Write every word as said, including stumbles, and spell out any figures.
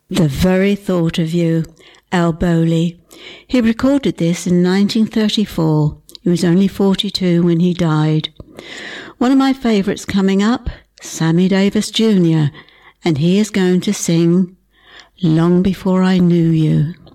The Very Thought of You, Al Bowley. He recorded this in nineteen thirty-four. He was only forty-two when he died. One of my favourites coming up, Sammy Davis Junior, and he is going to sing Long Before I Knew You.